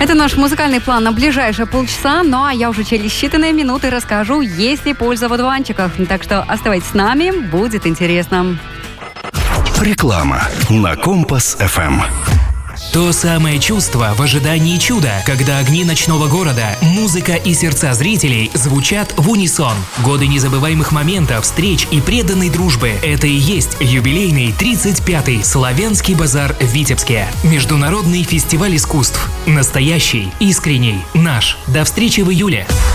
Это наш музыкальный план на ближайшие полчаса. Ну а я уже через считанные минуты расскажу, есть ли польза в одуванчиках. Так что оставайтесь с нами, будет интересно. Реклама на Компас-ФМ. То самое чувство в ожидании чуда, когда огни ночного города, музыка и сердца зрителей звучат в унисон. Годы незабываемых моментов, встреч и преданной дружбы – это и есть юбилейный 35-й Славянский базар в Витебске. Международный фестиваль искусств. Настоящий, искренний, наш. До встречи в июле.